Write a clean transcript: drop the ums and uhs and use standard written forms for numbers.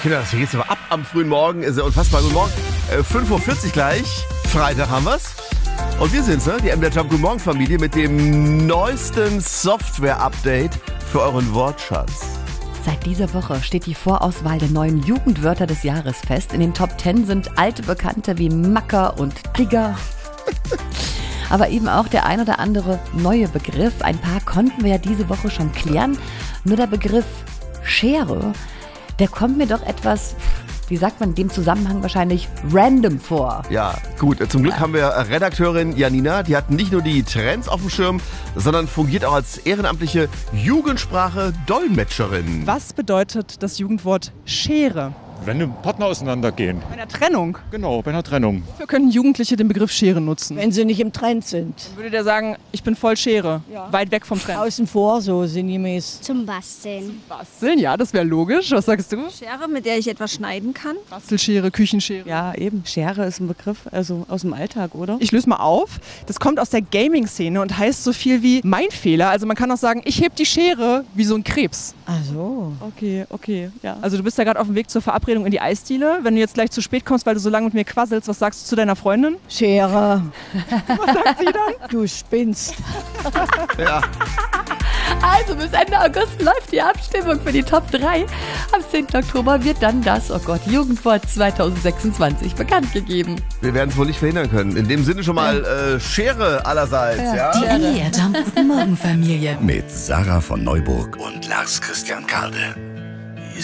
Kinder, das geht's aber ab am frühen Morgen. Ist ja unfassbar. Guten Morgen. 5:40 Uhr gleich. Freitag haben wir's. Und wir sind's, ne? Die MDR Jump Guten Morgen Familie mit dem neuesten Software-Update für euren Wortschatz. Seit dieser Woche steht die Vorauswahl der neuen Jugendwörter des Jahres fest. In den Top 10 sind alte Bekannte wie Macker und Digger. Aber eben auch der ein oder andere neue Begriff. Ein paar konnten wir ja diese Woche schon klären. Nur der Begriff Schere, der kommt mir doch etwas, wie sagt man in dem Zusammenhang wahrscheinlich, random vor. Ja, gut. Zum Glück haben wir Redakteurin Janina. Die hat nicht nur die Trends auf dem Schirm, sondern fungiert auch als ehrenamtliche Jugendsprache-Dolmetscherin. Was bedeutet das Jugendwort Schere? Wenn die Partner auseinandergehen. Bei einer Trennung. Genau, bei einer Trennung. Wofür könnten Jugendliche den Begriff Schere nutzen? Wenn sie nicht im Trend sind. Dann würde der sagen, ich bin voll Schere, weit weg vom Trend. Außen vor, so sinngemäß. Zum Basteln. Basteln, ja, das wäre logisch. Was sagst du? Schere, mit der ich etwas schneiden kann. Bastelschere, Küchenschere. Ja, eben. Schere ist ein Begriff, also aus dem Alltag, oder? Ich löse mal auf. Das kommt aus der Gaming-Szene und heißt so viel wie mein Fehler. Also man kann auch sagen, ich heb die Schere wie so ein Krebs. Ach so. Okay, ja. Also du bist ja gerade auf dem Weg zur Verabredung in die Eisdiele. Wenn du jetzt gleich zu spät kommst, weil du so lange mit mir quasselst, was sagst du zu deiner Freundin? Schere. Was sagt sie dann? Du spinnst. Ja. Also bis Ende August läuft die Abstimmung für die Top 3. Am 10. Oktober wird dann das, Jugendwort 2026 bekannt gegeben. Wir werden es wohl nicht verhindern können. In dem Sinne schon mal Schere allerseits. Ja. Die MDR Jump Guten Morgen Familie mit Sarah von Neuburg und Lars Christian Karde.